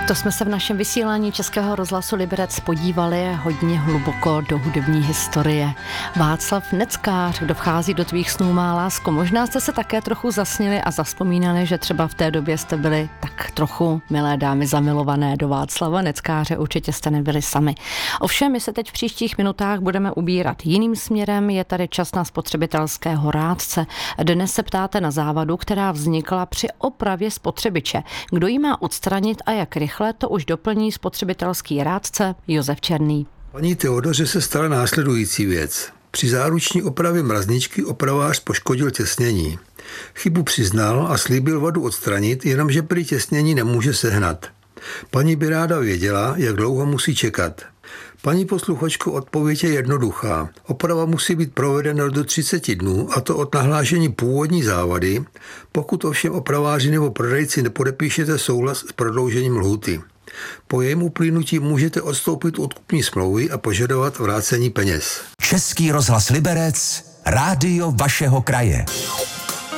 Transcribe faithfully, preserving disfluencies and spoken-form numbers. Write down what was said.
To jsme se v našem vysílání Českého rozhlasu Liberec podívali hodně hluboko do hudební historie. Václav Neckář, kdo vchází do tvých snů, má lásku. Možná jste se také trochu zasnili a zavzpomínali, že třeba v té době jste byli tak trochu, milé dámy, zamilované do Václava Neckáře. Určitě jste nebyli sami. Ovšem, my se teď v příštích minutách budeme ubírat jiným směrem. Je tady čas na spotřebitelského rádce. Dnes se ptáte na závadu, která vznikla při opravě spotřebiče. Kdo ji má odstranit a jak rychle, to už doplní spotřebitelský rádce Josef Černý. Paní Teodoře se stala následující věc. Při záruční opravě mrazničky opravář poškodil těsnění. Chybu přiznal a slíbil vadu odstranit, jenomže prý těsnění nemůže sehnat. Paní by ráda věděla, jak dlouho musí čekat. Paní posluchačko, odpověď je jednoduchá. Oprava musí být provedena do třiceti dnů, a to od nahlášení původní závady, pokud ovšem opraváři nebo prodejci nepodepíšete souhlas s prodloužením lhůty. Po jejím uplynutí můžete odstoupit od kupní smlouvy a požadovat vrácení peněz. Český rozhlas Liberec, rádio vašeho kraje.